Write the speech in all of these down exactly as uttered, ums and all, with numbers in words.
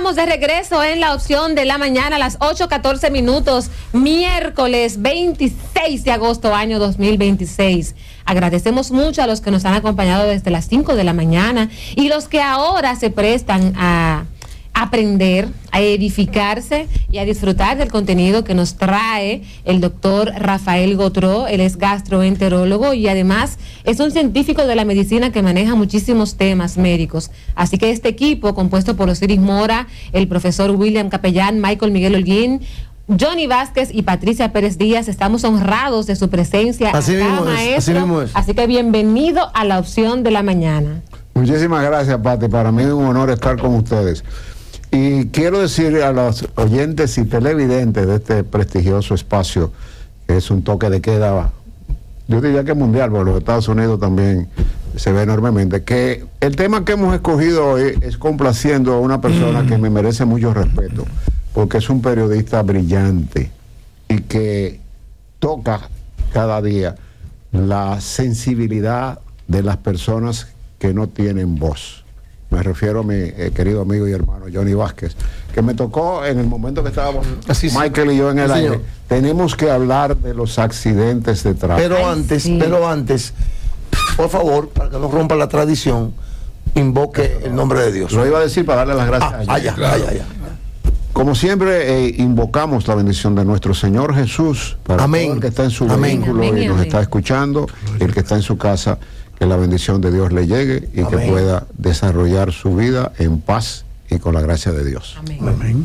estamos de regreso en la opción de la mañana a las ocho catorce minutos, miércoles veintiséis de agosto, año dos mil veintiséis. Agradecemos mucho a los que nos han acompañado desde las cinco de la mañana y los que ahora se prestan a aprender, a edificarse y a disfrutar del contenido que nos trae el doctor Rafael Gautreaux. Él es gastroenterólogo y además es un científico de la medicina que maneja muchísimos temas médicos. Así que este equipo, compuesto por Osiris Mora, el profesor William Capellán, Michael Miguel Holguín, Johnny Vázquez y Patricia Pérez Díaz, estamos honrados de su presencia así acá, mismo maestro. Es, así mismo es. Así que bienvenido a la opción de la mañana. Muchísimas gracias, Pati. Para mí es un honor estar con ustedes. Y quiero decir a los oyentes y televidentes de este prestigioso espacio, que es un toque de queda, yo diría que mundial, porque los Estados Unidos también se ve enormemente, que el tema que hemos escogido hoy es complaciendo a una persona mm. que me merece mucho respeto, porque es un periodista brillante y que toca cada día la sensibilidad de las personas que no tienen voz. Me refiero a mi eh, querido amigo y hermano Johnny Vázquez, que me tocó en el momento que estábamos Así Michael sí. y yo en el sí, aire. Señor. Tenemos que hablar de los accidentes de tráfico. Pero antes, sí. pero antes, por favor, para que no rompa la tradición, invoque el nombre de Dios. Lo iba a decir para darle las gracias ah, a allá, claro. allá, allá. Como siempre, eh, invocamos la bendición de nuestro Señor Jesús para amén. todo el que está en su amén. vehículo amén, y nos amén. está escuchando, el que está en su casa, que la bendición de Dios le llegue y amén. Que pueda desarrollar su vida en paz y con la gracia de Dios. Amén. amén.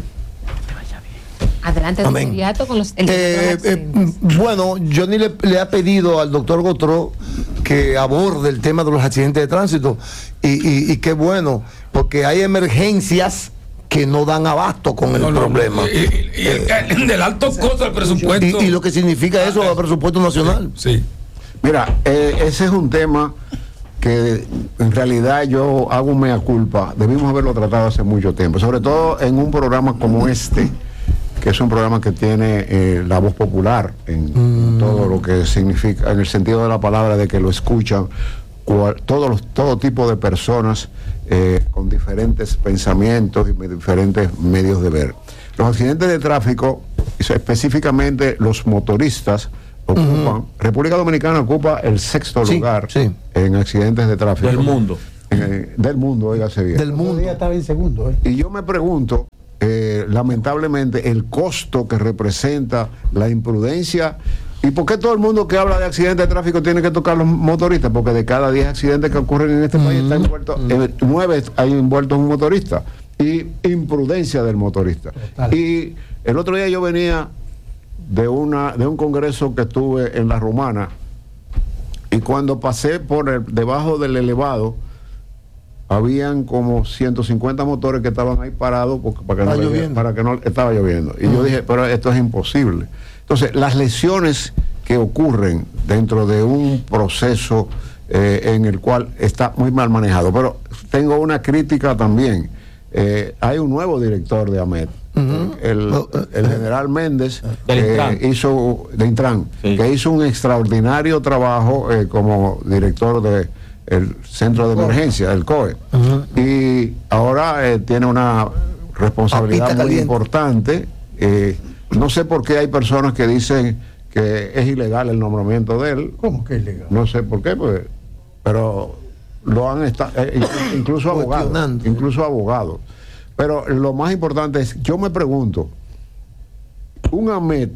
Adelante de inmediato con los, el eh, eh, bueno, Johnny le, le ha pedido al doctor Gautreaux que aborde el tema de los accidentes de tránsito y, y, y qué bueno, porque hay emergencias que no dan abasto con el no, no, problema. Y, y, y el, el, del alto costo del presupuesto. Y, y lo que significa eso al presupuesto nacional. Sí. sí. Mira, eh, ese es un tema que en realidad yo hago un mea culpa. Debimos haberlo tratado hace mucho tiempo, sobre todo en un programa como este, que es un programa que tiene eh, la voz popular en mm. todo lo que significa, en el sentido de la palabra, de que lo escuchan cual, todos los, todo tipo de personas eh, con diferentes pensamientos y diferentes medios de ver. Los accidentes de tráfico, específicamente los motoristas, ocupan, uh-huh. República Dominicana ocupa el sexto sí, lugar sí. en accidentes de tráfico del mundo eh, del mundo, óigase bien. Del mundo ya estaba en segundo, ¿eh? Y yo me pregunto eh, lamentablemente el costo que representa la imprudencia y por qué todo el mundo que habla de accidentes de tráfico tiene que tocar los motoristas, porque de cada diez accidentes que ocurren en este uh-huh. país está envuelto, uh-huh. eh, nueve hay envueltos un motorista y imprudencia del motorista. Total. Y el otro día yo venía de una de un congreso que estuve en La Romana y cuando pasé por el, debajo del elevado habían como ciento cincuenta motores que estaban ahí parados porque, para, que no le, para que no estaba lloviendo y uh-huh. yo dije, pero esto es imposible. Entonces las lesiones que ocurren dentro de un proceso eh, en el cual está muy mal manejado, pero tengo una crítica también. Eh, hay un nuevo director de AMET. Uh-huh. el, el general Méndez eh, hizo de Intran sí. que hizo un extraordinario trabajo eh, como director de el centro de emergencia del C O E uh-huh. y ahora eh, tiene una responsabilidad muy caliente. importante eh, no sé por qué hay personas que dicen que es ilegal el nombramiento de él. ¿Cómo que es ilegal? No sé por qué, pues, pero lo han estado eh, incluso abogados incluso abogados. Pero lo más importante es, yo me pregunto, un AMET,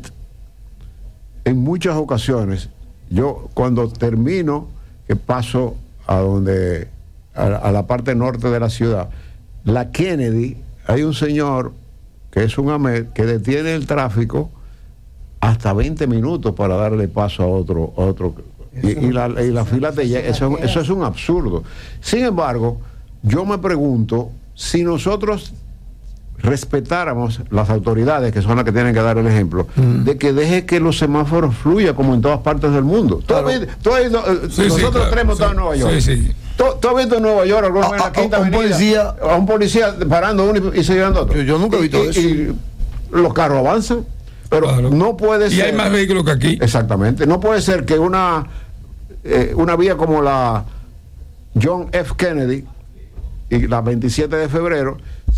en muchas ocasiones, yo cuando termino, que paso a donde, a, a la parte norte de la ciudad, la Kennedy, hay un señor que es un AMET que detiene el tráfico hasta veinte minutos para darle paso a otro, a otro y, y la, y la fila te llega, eso, eso es un absurdo. Sin embargo, yo me pregunto, si nosotros respetáramos las autoridades, que son las que tienen que dar el ejemplo, mm. de que deje que los semáforos fluyan como en todas partes del mundo. Claro. ¿Tú has visto, tú has visto, sí, nosotros sí, claro, tres hemos estado sí, en Nueva York. Sí, sí. ¿Tú, ¿Tú has visto en Nueva York alguna vez en la Quinta a, a, Avenida? Policía, a un policía parando uno y, y siguiendo otro. Yo, yo nunca he visto y, eso. Y, y los carros avanzan, pero claro. no puede y ser... Y hay más vehículos que aquí. Exactamente. No puede ser que una, eh, una vía como la John F. Kennedy y la veintisiete de febrero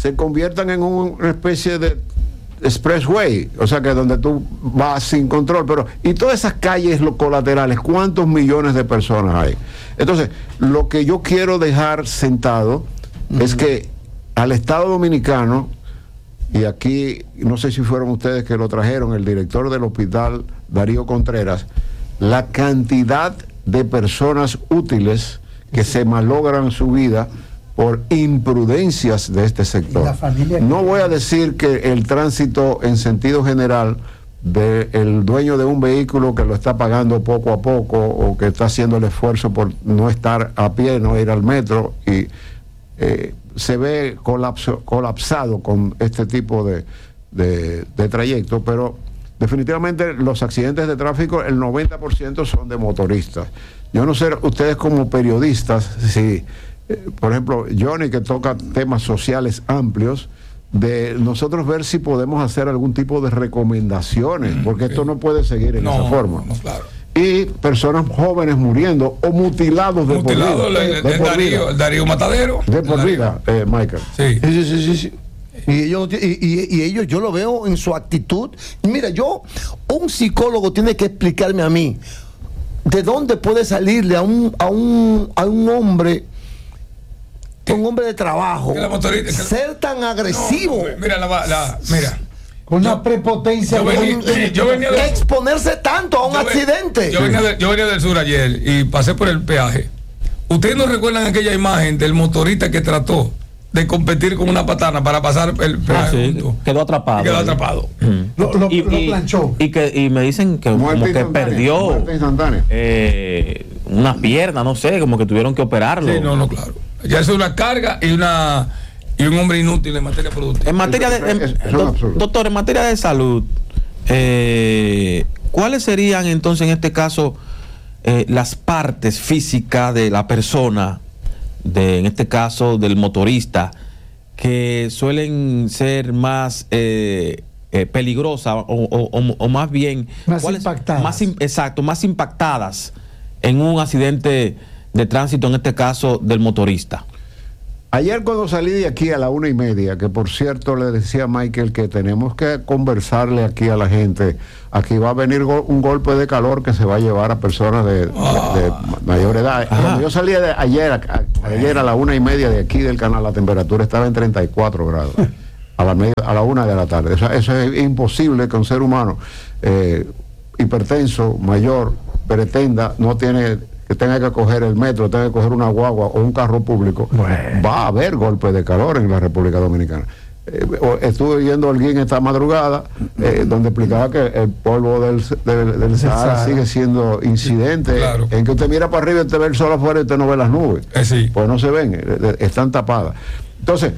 se conviertan en una especie de expressway, o sea que donde tú vas sin control, pero y todas esas calles lo colaterales, ¿cuántos millones de personas hay? Entonces, lo que yo quiero dejar sentado uh-huh. es que al Estado Dominicano, y aquí no sé si fueron ustedes que lo trajeron, el director del hospital Darío Contreras, la cantidad de personas útiles que se malogran su vida por imprudencias de este sector. No voy a decir que el tránsito en sentido general del dueño de un vehículo que lo está pagando poco a poco o que está haciendo el esfuerzo por no estar a pie, no ir al metro y eh, se ve colapso, colapsado con este tipo de, de, de trayecto, pero definitivamente los accidentes de tráfico, el noventa por ciento son de motoristas. Yo no sé, ustedes como periodistas, si, eh, por ejemplo, Johnny, que toca temas sociales amplios, de nosotros ver si podemos hacer algún tipo de recomendaciones, porque esto no puede seguir en no, esa forma. No, claro. Y personas jóvenes muriendo o mutilados de Mutilado, por vida. El, de, de por Darío, vida. El Darío Matadero. De por vida, eh, Michael. Sí, sí, sí, sí, sí. Y ellos, y, y, y ellos, yo lo veo en su actitud. Mira, yo, un psicólogo tiene que explicarme a mí de dónde puede salirle a un, a un, a un hombre, un hombre de trabajo, ser tan agresivo. No, mira, la, la, mira. Con una prepotencia. Yo venía, de, yo venía de, exponerse tanto a un yo accidente. Yo venía, de, yo venía del sur ayer y pasé por el peaje. ¿Ustedes no recuerdan aquella imagen del motorista que trató de competir con una patana para pasar el peaje? Ah, sí, quedó atrapado. Y quedó atrapado. Mm. Lo, lo, y, lo planchó. Y, y, que, y me dicen que como que perdió eh, una pierna, no sé, como que tuvieron que operarlo. Sí, no, no, claro. Ya es una carga y una y un hombre inútil en materia productiva. En materia de, en, es, es do, doctor, en materia de salud, eh, ¿cuáles serían entonces en este caso eh, las partes físicas de la persona, de en este caso del motorista, que suelen ser más eh, eh, peligrosas o, o, o, o más bien más impactadas? Más, exacto, más impactadas en un accidente de tránsito, en este caso del motorista? Ayer cuando salí de aquí a la una y media, que por cierto le decía a Michael que tenemos que conversarle aquí a la gente, aquí va a venir go- un golpe de calor que se va a llevar a personas de, oh. de, de mayor edad. Ajá. Cuando yo salí de ayer, a, ayer a la una y media de aquí del canal, la temperatura estaba en treinta y cuatro grados, a la, media, a la una de la tarde. O sea, eso es imposible que un ser humano eh, hipertenso, mayor, pretenda, no tiene... que tenga que coger el metro, tenga que coger una guagua o un carro público, bueno. Va a haber golpes de calor en la República Dominicana. Eh, estuve viendo a alguien esta madrugada eh, donde explicaba que el polvo del, del, del Sahara sigue siendo incidente, claro. En que usted mira para arriba y usted ve el sol afuera y usted no ve las nubes, eh, sí. Pues no se ven, eh, están tapadas. Entonces,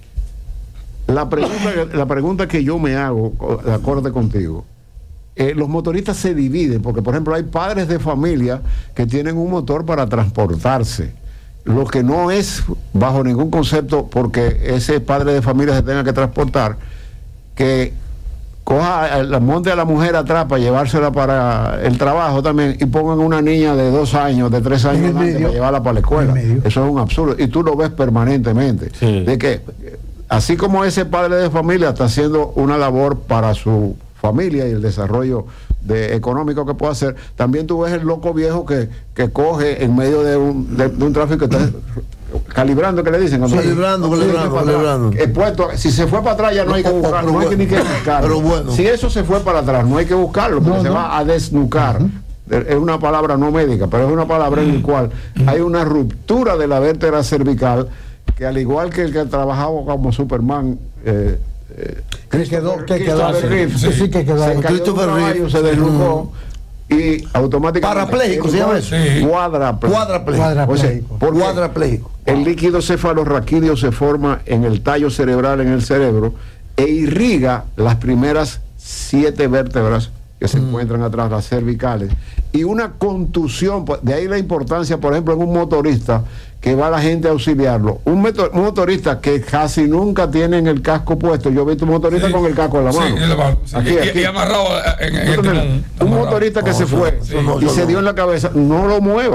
la pregunta, la pregunta que yo me hago, de acuerdo contigo, Eh, los motoristas se dividen, porque por ejemplo hay padres de familia que tienen un motor para transportarse, lo que no es bajo ningún concepto porque ese padre de familia se tenga que transportar, que coja, la monte a la mujer atrás para llevársela para el trabajo también y pongan una niña de dos años, de tres años para llevarla para la escuela. Eso es un absurdo y tú lo ves permanentemente, sí. De que así como ese padre de familia está haciendo una labor para su familia y el desarrollo de, económico que puede hacer, también tú ves el loco viejo que, que coge en medio de un, de, de un tráfico, está calibrando, que le dicen, calibrando, calibrando, calibrando. Expuesto, si se fue para atrás ya no hay que buscarlo, no hay que ni que buscarlo. Pero bueno. Si eso se fue para atrás, no hay que buscarlo, porque no, se no. va a desnucar. Uh-huh. Es una palabra no médica, pero es una palabra uh-huh. en la cual uh-huh. hay una ruptura de la vértebra cervical que, al igual que el que trabajaba como Superman, eh, Eh, que quedó, que quedó, Reeve, sí, sí, que quedó, se cayó un caballo, se deslocó mm. y automáticamente parapléjico, se llama eso, sí. Cuadrapléjico, cuadrapléjico, o sea, cuadrapléjico. El líquido cefalorraquídeo se forma en el tallo cerebral, en el cerebro, e irriga las primeras siete vértebras que se mm. encuentran atrás, las cervicales, y una contusión, de ahí la importancia, por ejemplo, en un motorista que va la gente a auxiliarlo, un, meto, un motorista que casi nunca tiene el casco puesto. Yo he visto un motorista sí. con el casco en la mano, sí, en la mano sí. aquí, y, aquí. y amarrado en, en el timón, un motorista que oh, se fue sí. y no, se dio en la cabeza, no lo mueva,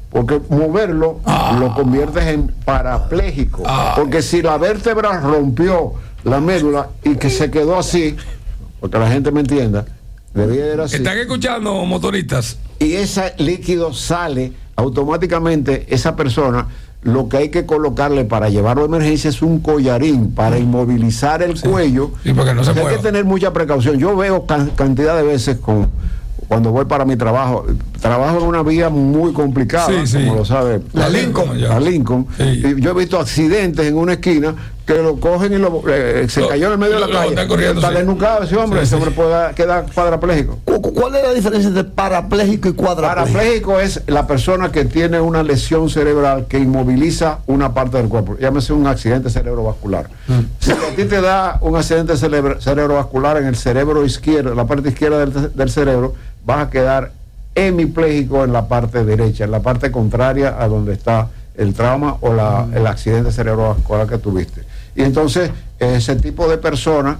porque moverlo Ah. lo conviertes en parapléjico. Ah. Porque si la vértebra rompió la médula y que se quedó así, porque la gente me entienda, debía ir así. ¿Están escuchando, motoristas? Y ese líquido sale automáticamente, esa persona, lo que hay que colocarle para llevarlo a emergencia es un collarín para inmovilizar el Sí. cuello. Sí, porque no se O sea, hay mueva. que tener mucha precaución. Yo veo can- cantidad de veces con cuando voy para mi trabajo, trabajo en una vía muy complicada, Sí, sí. como lo sabe La Lincoln. la Lincoln. Sí. Y yo he visto accidentes en una esquina que lo cogen y lo, eh, se Lo- cayó en el medio lo- de la lo calle. están corriendo, Está sí. desnucado ese hombre, Sí, ese sí. hombre puede quedar cuadrapléjico. ¿Cu- cu- ¿Cuál es la diferencia entre parapléjico y cuadrapléjico? Parapléjico es la persona que tiene una lesión cerebral que inmoviliza una parte del cuerpo. Llámese un accidente cerebrovascular. Si a ti te da un accidente cerebro- cerebrovascular en el cerebro izquierdo, la parte izquierda del, del cerebro, vas a quedar hemipléjico en la parte derecha, en la parte contraria a donde está el trauma o la, el accidente cerebrovascular que tuviste. Y entonces, ese tipo de personas,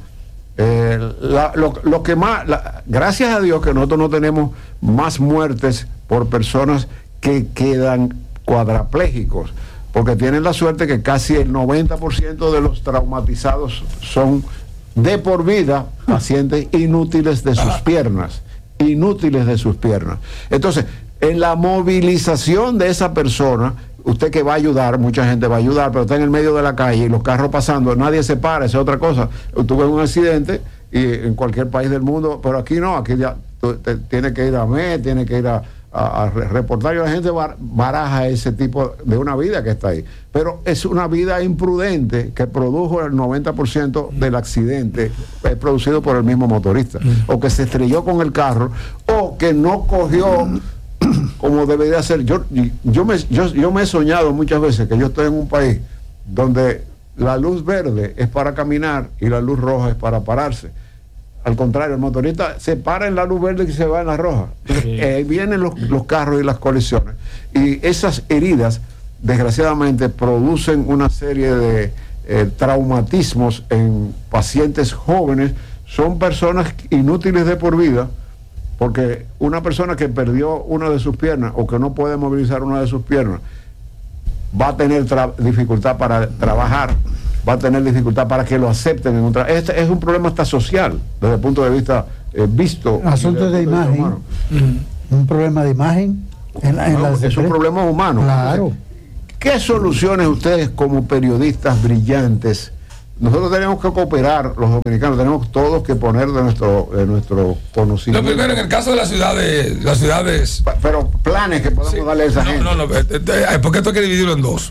eh, la- lo, lo que más, la- gracias a Dios que nosotros no tenemos más muertes por personas que quedan cuadraplégicos, porque tienen la suerte que casi el noventa por ciento de los traumatizados son de por vida pacientes inútiles de sus piernas, inútiles de sus piernas. Entonces, en la movilización de esa persona, usted que va a ayudar, mucha gente va a ayudar, pero está en el medio de la calle y los carros pasando, nadie se para, esa es otra cosa. Tuve un accidente y en cualquier país del mundo, pero aquí no, aquí ya tú te- tiene que ir a M E, tiene que ir a, a- a re- reportar, y la gente bar- baraja ese tipo de una vida que está ahí. Pero es una vida imprudente que produjo el noventa por ciento del accidente, es producido por el mismo motorista, o que se estrelló con el carro, o que no cogió como debería ser. Yo, yo, me, yo, yo me he soñado muchas veces que yo estoy en un país donde la luz verde es para caminar y la luz roja es para pararse. Al contrario, el motorista se para en la luz verde y se va en la roja. Eh, vienen los, los carros y las colisiones. Y esas heridas, desgraciadamente, producen una serie de eh, traumatismos en pacientes jóvenes. Son personas inútiles de por vida, porque una persona que perdió una de sus piernas o que no puede movilizar una de sus piernas va a tener tra- dificultad para trabajar, va a tener dificultad para que lo acepten en un trabajo. Este es un problema hasta social, desde el punto de vista eh, visto. Asunto desde de el punto vista imagen. humano. Un problema de imagen. En la- en No, las es un empre- problema humano. Claro. Entonces, ¿qué soluciones ustedes como periodistas brillantes? Nosotros tenemos que cooperar, los dominicanos, tenemos todos que poner de nuestro, de nuestro Lo conocimiento. primero, en el caso de las ciudades, las ciudades. Pa- Pero planes que podamos Sí. darle a esa no, gente. no, no, eh, eh, porque esto hay que dividirlo en dos.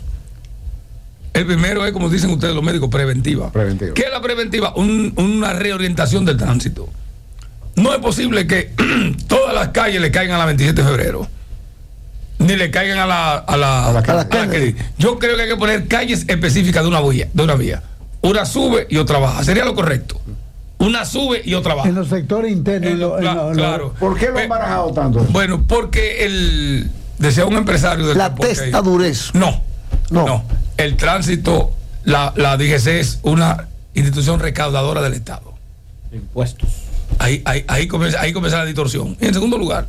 El primero es, como dicen ustedes los médicos, preventiva. Preventiva. ¿Qué es la preventiva? Un- una reorientación del tránsito. No es posible que todas las calles le caigan a la veintisiete de febrero. Ni le caigan a la, a la, A la a la Kennedy. Kennedy. Yo creo que hay que poner calles específicas de una vía. De una vía. Una sube y otra baja. Sería lo correcto. Una sube y otra baja. En los sectores internos. En lo- en lo- en cla- lo- claro. ¿Por qué lo han Pe- barajado tanto? Bueno, porque el decía un empresario del La transporte ahí. testadurez. No, No. no, El tránsito, la, la D G C es una institución recaudadora del Estado. Impuestos. Ahí, ahí, ahí, comienza, ahí comienza la distorsión. Y en segundo lugar,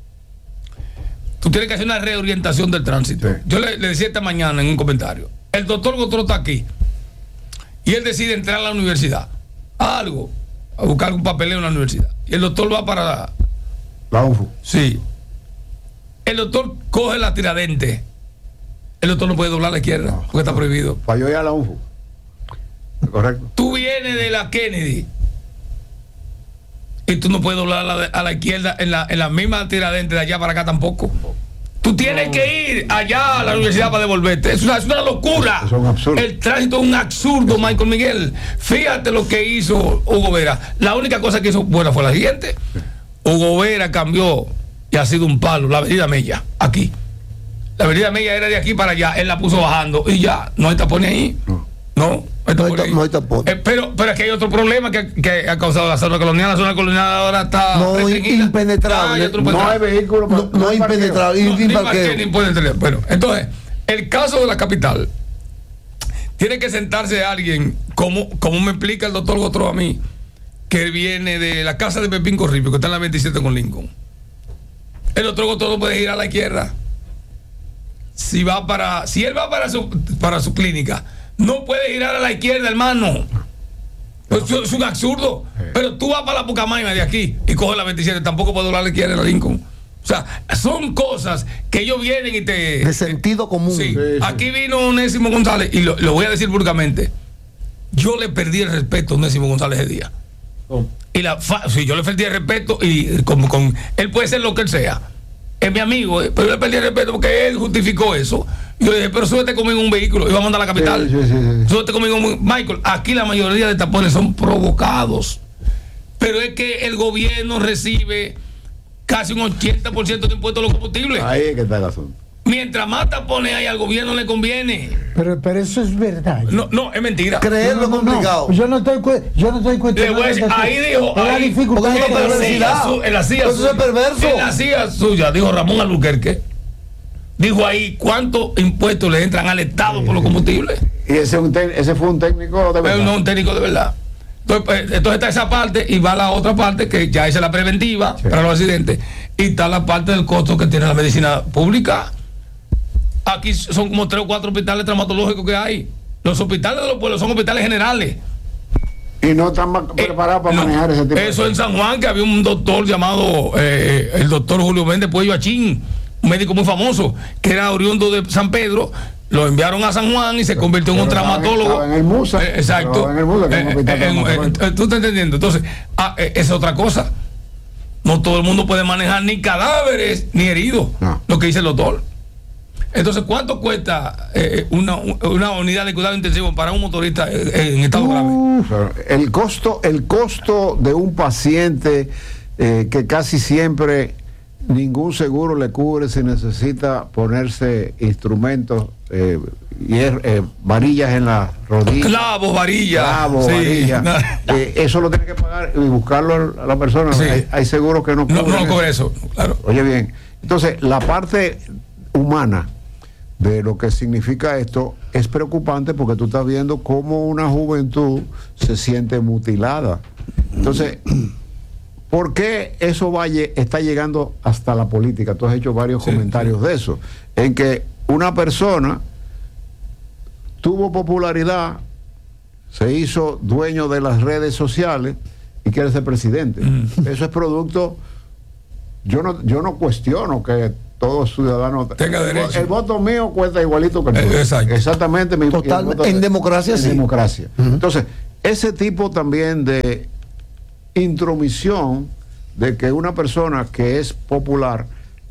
tú tienes que hacer una reorientación del tránsito. Sí. Yo le, le decía esta mañana en un comentario, el doctor Gotro está aquí y él decide entrar a la universidad, a algo, a buscar un papeleo en la universidad. Y el doctor va para... La U N F U. Sí. El doctor coge la tiradente. El doctor no puede doblar a la izquierda porque está prohibido. Para yo ir a la U N F U. Correcto. Tú vienes de la Kennedy y tú no puedes doblar a la, a la izquierda en la, en la misma tiradente de allá para acá tampoco. Tú tienes que ir allá a la universidad para devolverte. Es una, es una locura. Es un absurdo. El tránsito es un absurdo, Michael Miguel. Fíjate lo que hizo Hugo Vera. La única cosa que hizo buena fue la siguiente. Hugo Vera cambió y ha sido un palo la avenida Mella, aquí. La avenida Mella era de aquí para allá, él la puso bajando y ya, no hay tapones ahí. No. No, no hay No hay tapones ta- ahí. no hay tapones. Eh, pero, pero aquí hay otro problema que, que ha causado la zona colonial. La zona colonial ahora está No, restringida. impenetrable. Ah, ya tú no puedes No hay entrar. vehículo. No, no hay parqueo. impenetrable. No, y- y ni parqueo. parqueo, ni pueden entrar. Bueno, entonces, el caso de la capital, tiene que sentarse alguien, como, como me explica el doctor Gotro a mí, que viene de la casa de Pepín Corripio, que está en la veintisiete con Lincoln. El doctor Gotro no puede ir a la izquierda. si va para, si él va para su, para su clínica, no puede girar a la izquierda, hermano. Pues eso es un absurdo. Pero tú vas para la Pucamaima de aquí y coges la veintisiete, tampoco puedes doblar a la izquierda en la Lincoln. O sea, son cosas que ellos vienen y te... De sentido común. Sí. Sí, sí. Aquí vino Onésimo González y lo, lo voy a decir públicamente. Yo le perdí el respeto a Onésimo González ese día. Oh. Y la fa sí, yo le perdí el respeto y con, con él puede ser lo que él sea. Es mi amigo, eh, pero yo le perdí el respeto porque él justificó eso. Y yo le dije, pero súbete conmigo en un vehículo. Iba a mandar a la capital. Sí, sí, sí, sí. Súbete conmigo en un... Michael, aquí la mayoría de tapones son provocados. Pero es que el gobierno recibe casi un ochenta por ciento de impuestos a los combustibles. Ahí es que está el asunto. Mientras más tapones hay, al gobierno le conviene. Pero, pero eso es verdad. No, no, es mentira. Creerlo es complicado. Yo no estoy, cu- yo no estoy Le cuestionando. voy a decir, eso. ahí dijo, Es la ahí, dificultad porque es que una en la hay. perversidad. silla su- en la silla Eso suya- es perverso. En la silla suya, dijo Ramón Albuquerque, dijo ahí cuántos impuestos le entran al Estado por los combustibles. Y ese, es un tec- ese fue un técnico de Pero verdad. no un técnico de verdad. Entonces, pues, entonces está esa parte y va la otra parte que ya esa es la preventiva Sí. para los accidentes y está la parte del costo que tiene la medicina pública. Aquí son como tres o cuatro hospitales traumatológicos que hay. Los hospitales de los pueblos son hospitales generales. Y no están ma- preparados para No, manejar ese tipo de eso en cosas. San Juan, que había un doctor llamado eh, el doctor Julio Méndez Puello Achín, un médico muy famoso, que era oriundo de San Pedro. Lo enviaron a San Juan y se convirtió en un Pero estaba en- traumatólogo. estaba en el Musa. Eh, exacto. Estaba en el Musa, que es un Eh, hospital eh, eh, traumatológico. eh, ¿Tú estás entendiendo? Entonces, ah, eh, esa es otra cosa. No todo el mundo puede manejar ni cadáveres ni heridos. No. Lo que dice el doctor. Entonces, ¿cuánto cuesta eh, una, una unidad de cuidado intensivo para un motorista eh, en estado grave? Pero el costo, el costo de un paciente eh, que casi siempre ningún seguro le cubre si necesita ponerse instrumentos, eh, hier- eh, varillas en las rodillas. Clavos, varillas. Clavos, Sí. varillas. Eh, eso lo tiene que pagar y buscarlo a la persona. Sí. Hay, hay seguros que no No, cubren no cobre eso, claro. Oye bien, entonces la parte humana de lo que significa esto es preocupante porque tú estás viendo cómo una juventud se siente mutilada. Entonces, ¿por qué eso valle, está llegando hasta la política? Tú has hecho varios Sí, comentarios de eso, en que una persona tuvo popularidad, se hizo dueño de las redes sociales y quiere ser presidente. Mm. Eso es producto. Yo no, yo no cuestiono que todo ciudadano Tenga el, derecho. el voto mío cuesta igualito que el Eh, tuyo. exacto. Exactamente. Mi, Total, el voto en de- democracia en sí. democracia. Entonces, ese tipo también de intromisión de que una persona que es popular,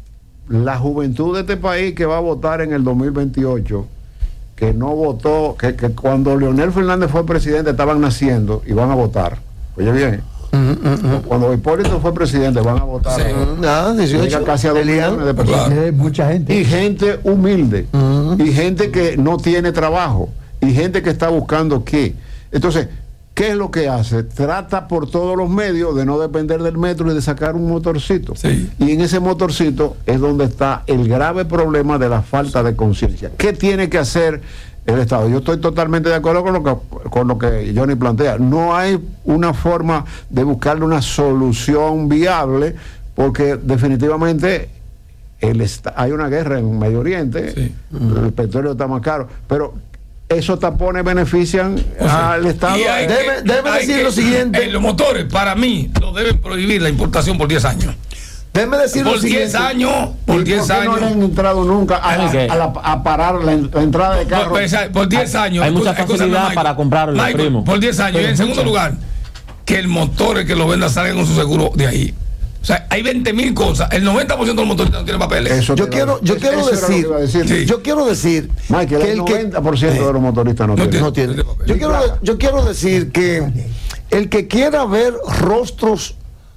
la juventud de este país que va a votar en el dos mil veintiocho, que no votó, que, que cuando Leonel Fernández fue presidente estaban naciendo y van a votar. Oye bien, cuando Hipólito fue presidente van a votar. Sí. Ah, dieciocho. Llega casi a dos Elian. millones de personas. Claro. Eh, mucha gente. Y gente humilde, y gente que no tiene trabajo, y gente que está buscando qué. Entonces, ¿qué es lo que hace? Trata por todos los medios de no depender del metro y de sacar un motorcito. Sí. Y en ese motorcito es donde está el grave problema de la falta de conciencia. ¿Qué tiene que hacer el Estado? Yo estoy totalmente de acuerdo con lo que, con lo que Johnny plantea. No hay una forma de buscarle una solución viable porque definitivamente el est- hay una guerra en Medio Oriente, Sí. el petróleo está más caro, pero esos tapones benefician al Estado. Y hay Debe- que- debe hay decir que- lo siguiente. en los motores, para mí, lo deben prohibir la importación por diez años. Déjeme decir lo Por diez siguiente. años, ¿Y por por diez qué no años. le han entrado nunca a, la- ¿Qué? a la- a parar la, en- la entrada de carro? Por, por- por diez años. hay mucha escúchame, facilidad Michael. para comprarlo, Michael, primo. Por diez años. Y en segundo lugar, que el motor, el que lo venda, salga con su seguro de ahí. O sea, hay veinte mil cosas. El noventa por ciento de los motoristas no tienen papeles. Eso te Yo iba a quiero, decir. yo quiero Eso era lo que decir, iba a decir. Sí. yo quiero decir Michael, que el el que noventa por ciento de los motoristas no, No tienen. no tiene. tiene papel. Yo quiero, yo quiero decir que el que quiera ver rostros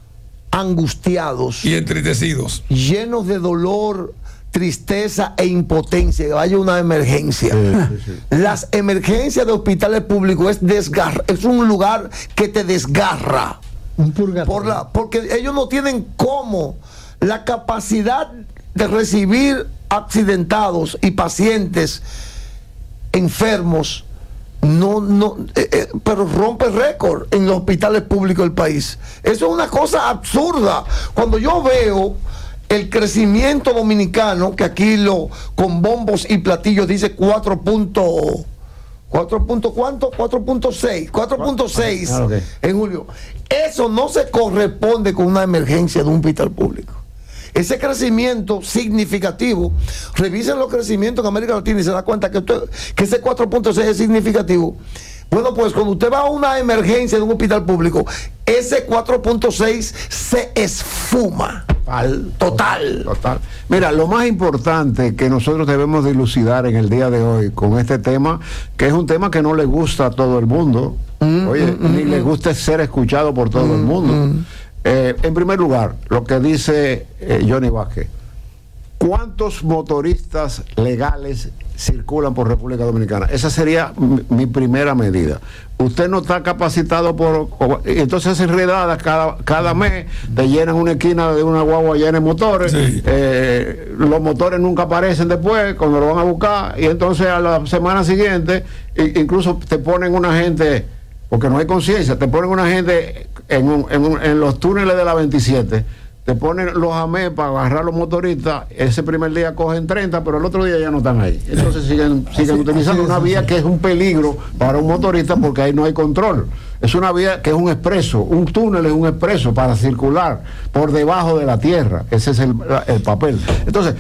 angustiados, Y entristecidos. llenos de dolor, tristeza e impotencia, que vaya una emergencia. Sí, sí, sí. Las emergencias de hospitales públicos es desgarra, es un lugar que te desgarra. Un purgatorio. Por la, porque ellos no tienen cómo la capacidad de recibir accidentados y pacientes enfermos. No, no, eh, eh, pero rompe récord en los hospitales públicos del país. Eso es una cosa absurda. Cuando yo veo el crecimiento dominicano, que aquí lo con bombos y platillos dice cuatro punto cuatro punto ¿cuánto? cuatro punto seis cuatro punto seis Ah, okay. en julio. Eso no se corresponde con una emergencia de un hospital público. Ese crecimiento significativo, revisen los crecimientos en América Latina y se da cuenta que, usted, que ese cuatro punto seis es significativo. Bueno, pues cuando usted va a una emergencia de un hospital público, ese cuatro punto seis se esfuma. Al total. Total. Mira, lo más importante que nosotros debemos dilucidar en el día de hoy con este tema, que es un tema que no le gusta a todo el mundo, mm, oye, mm, ni mm, le gusta ser escuchado por todo mm, el mundo. Mm. Eh, en primer lugar, lo que dice eh, Johnny Vázquez, ¿cuántos motoristas legales circulan por República Dominicana? Esa sería mi, mi primera medida. Usted no está capacitado por... Entonces hacen redadas cada, cada mes, te llenan una esquina de una guagua llena de motores, sí. eh, los motores nunca aparecen después, cuando lo van a buscar, y entonces a la semana siguiente, incluso te ponen una gente, porque no hay conciencia, te ponen una gente en, un, en, un, en los túneles de la veintisiete, te ponen los A M E para agarrar los motoristas, ese primer día cogen treinta, pero el otro día ya no están ahí. Entonces siguen, siguen así, utilizando así es, una vía que es un peligro para un motorista porque ahí no hay control. Es una vía que es un expreso, un túnel es un expreso para circular por debajo de la tierra. Ese es el, el papel. Entonces,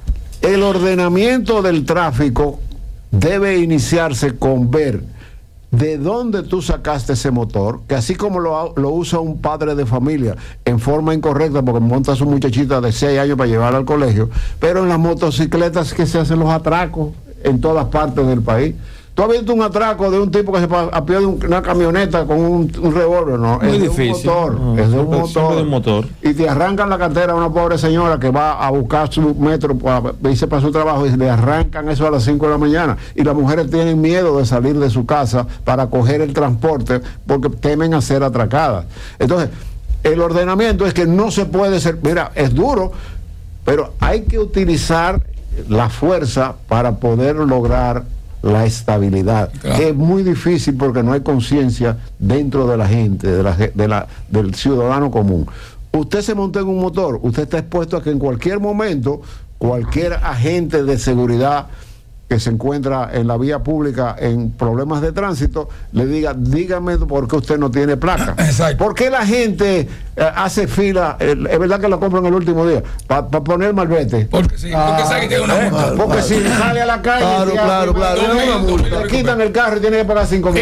el ordenamiento del tráfico debe iniciarse con ver de dónde tú sacaste ese motor, que así como lo, lo usa un padre de familia en forma incorrecta porque monta a su muchachita de seis años para llevarla al colegio, pero en las motocicletas que se hacen los atracos en todas partes del país. ¿Tú has visto un atraco de un tipo que se apió de un, una camioneta con un, un revólver? No, muy es de difícil. un motor, no, es de un motor. de un motor. Y te arrancan la cartera a una pobre señora que va a buscar su metro para irse para su trabajo y le arrancan eso a las cinco de la mañana. Y las mujeres tienen miedo de salir de su casa para coger el transporte porque temen a ser atracadas. Entonces, el ordenamiento es que no se puede ser, mira, es duro, pero hay que utilizar la fuerza para poder lograr la estabilidad, claro. Que es muy difícil porque no hay conciencia dentro de la gente, de la, de la, del ciudadano común. Usted se monta en un motor, usted está expuesto a que en cualquier momento cualquier agente de seguridad que se encuentra en la vía pública en problemas de tránsito le diga, dígame por qué usted no tiene placa. Exacto. ¿Por qué la gente eh, hace fila? Eh, es verdad que la compran el último día para pa poner malvete. Porque sí, ah, porque sabe que tiene una multa. Eh, porque si sale a la calle, claro, ya, claro, claro, claro, le quitan el carro y tiene que pagar cinco mil.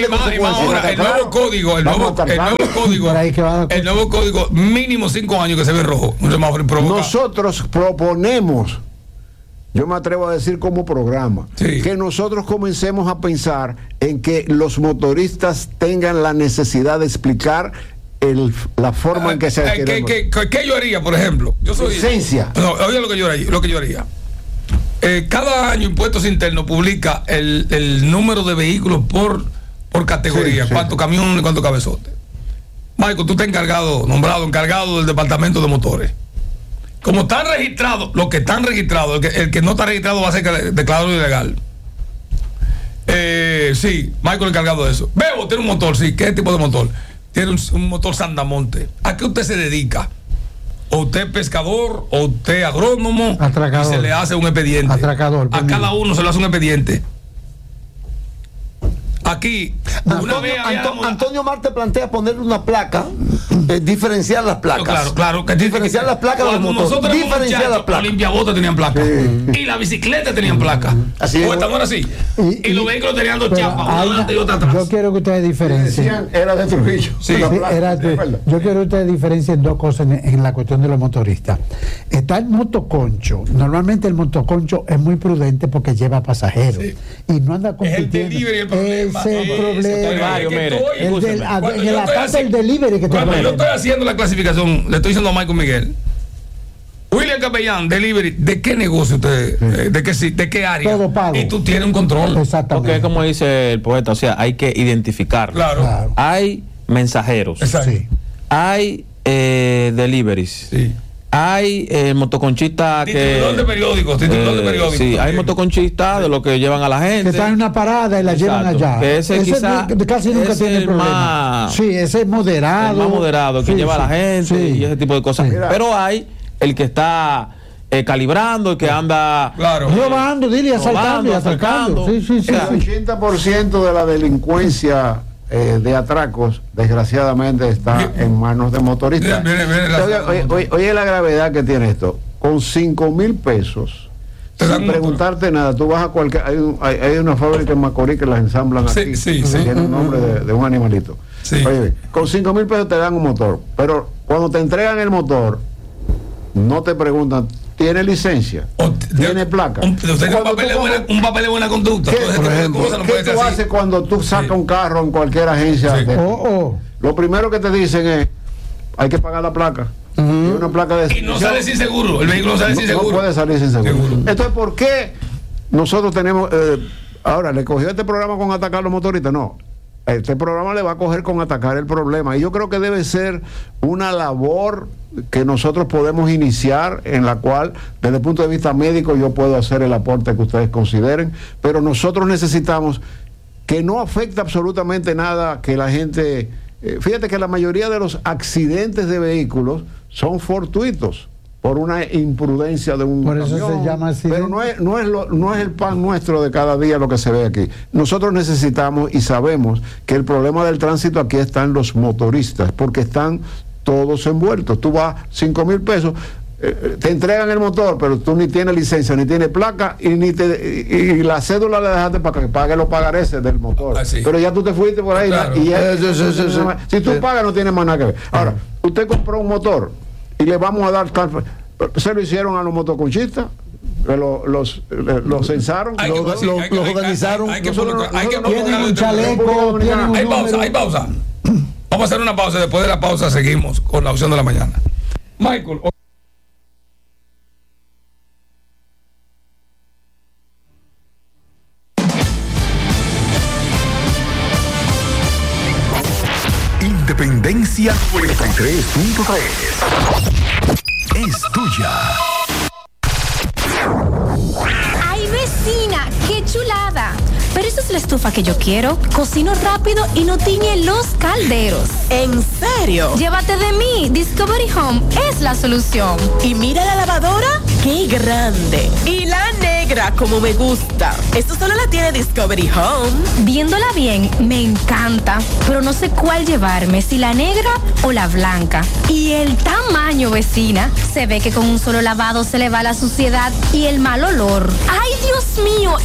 Ahora, el nuevo código, el nuevo, el nuevo código, el nuevo código, mínimo cinco años que se ve rojo. Nosotros proponemos, yo me atrevo a decir como programa, sí, que nosotros comencemos a pensar en que los motoristas tengan la necesidad de explicar el, la forma ah, en que se eh, ¿qué, qué, qué, ¿Qué yo haría, por ejemplo? Yo soy licencia. No, oye lo que yo haría. Lo que yo haría. Eh, cada año Impuestos Internos publica el, el número de vehículos por, por categoría, sí, cuántos sí, camiones y cuántos cabezotes. Michael, tú estás encargado, nombrado encargado del departamento de motores. Como están registrados, los que están registrados, el que, el que no está registrado va a ser declarado ilegal. Eh, sí, Michael encargado de eso. Bebo tiene un motor, sí. ¿Qué tipo de motor? Tiene un, un motor Sandamonte. ¿A qué usted se dedica? O usted es pescador, o usted es agrónomo, atracador, y se le hace un expediente. Atracador. A cada uno se le hace un expediente. Aquí, Antonio, vez Antonio, Antonio Marte plantea ponerle una placa, eh, diferenciar las placas. Claro, claro, que diferenciar las placas de los motores. Diferenciar las placas. Los limpiabotas tenían placas. Sí. Y la bicicleta tenían placas. Así es. Pues así. Y, y, y los vehículos tenían dos chapas, una adelante y otra atrás. Yo quiero que ustedes diferencien. Era de Trujillo. Sí. Sí, era de, yo quiero que ustedes diferencien dos cosas en, en la cuestión de los motoristas. Está el motoconcho. Normalmente el motoconcho es muy prudente porque lleva pasajeros. Sí. Y no anda compitiendo. Es el delivery el problema. Ese es el problema. Varios, mire, el del, a, en la parte del delivery que te Cuando yo estoy haciendo la clasificación, le estoy diciendo a Michael Miguel, William Capellán, delivery, ¿de qué negocio usted? Sí. ¿De qué de qué área? Todo pago. Y tú tienes un control. Exactamente. Porque como dice el poeta, o sea, hay que identificarlo. Claro. Claro. Hay mensajeros. Exacto. Sí. Hay eh, deliveries. Sí. Hay eh, motoconchistas que... Titulador de periódicos, titulador eh, de periódicos. Sí, hay motoconchistas de los que llevan a la gente. Que están en una parada y la Exacto. llevan allá. Que ese, ese quizá, casi nunca tiene el problema. Más, sí, ese es moderado. El más moderado, que sí, lleva sí, a la gente sí. y ese tipo de cosas. Sí. Pero hay el que está eh, calibrando, el que anda Claro. Robando, dile, asaltando y atracando. Sí, sí, sí. El sí. ochenta por ciento de la delincuencia eh, de atracos, desgraciadamente, está en manos de motoristas. Viene- viene la- Oye, oye, oye, oye la gravedad que tiene esto. Con cinco mil pesos, Te dan sin un preguntarte nada, tú vas a cualquier... Hay, un- hay, hay una fábrica en Macorís que las ensamblan Sí, aquí. sí, que sí. Tiene un nombre de, de un animalito. Sí. Oye, con cinco mil pesos te dan un motor, pero cuando te entregan el motor, no te preguntan, ¿tiene licencia? O t- ¿Tiene de- placa? Un, usted tiene un Cuando papel, de tú buena, coges- un papel de buena conducta. ¿Qué, Todo ese por tipo de ejemplo, cosas no ¿qué puede ser tú así. haces cuando tú sacas Sí. un carro en cualquier agencia? Sí. de- Oh, oh. Lo primero que te dicen es, hay que pagar la placa. Y una placa de Y no sale sin seguro. El vehículo sale no, sin no seguro. puede salir sin seguro. Seguro. Entonces, ¿por qué nosotros tenemos... eh, ahora, ¿le cogió este programa con atacar a los motoristas? No. Este programa le va a coger con atacar el problema. Y yo creo que debe ser una labor que nosotros podemos iniciar, en la cual, desde el punto de vista médico, yo puedo hacer el aporte que ustedes consideren, pero nosotros necesitamos que no afecte absolutamente nada que la gente... eh, fíjate que la mayoría de los accidentes de vehículos son fortuitos por una imprudencia de un Por eso camión, se llama accidente. pero no es, no, es lo- no es el pan nuestro de cada día lo que se ve aquí. Nosotros necesitamos y sabemos que el problema del tránsito aquí está en los motoristas, porque están todos envueltos. Tú vas cinco mil pesos, eh, te entregan el motor, pero tú ni tienes licencia, ni tienes placa, y ni te y, y la cédula la dejaste para que pague los pagareces del motor. Ah, sí. Pero ya tú te fuiste por ahí, Claro. y ya, Eh, sí, sí, sí, sí. si tú Sí. pagas no tiene más nada que ver. Ahora, usted compró un motor y le vamos a dar tal... Se lo hicieron a los motoconchistas, que lo- los, eh, los censaron. Hay que- Lo- sí, lo- hay que- los hay que- organizaron. hay que Nosotros colocar- no- hay que nosotros no colocar Tienen un este- chaleco, tienen un Hay pausa, número. hay pausa. Vamos a hacer una pausa. Después de la pausa seguimos con la opción de la mañana. Michael. o- Independencia noventa y tres punto tres. Es tuya. ¡Ay, vecina! ¡Qué chulada! Pero esa es la estufa que yo quiero. Cocino rápido y no tiñe los calderos. ¿En serio? Llévate de mí. Discovery Home es la solución. Y mira la lavadora, qué grande. Y la negra, como me gusta. Esto solo la tiene Discovery Home. Viéndola bien, me encanta. Pero no sé cuál llevarme, si la negra o la blanca. Y el tamaño, vecina. Se ve que con un solo lavado se le va la suciedad y el mal olor. ¡Ay, Dios mío!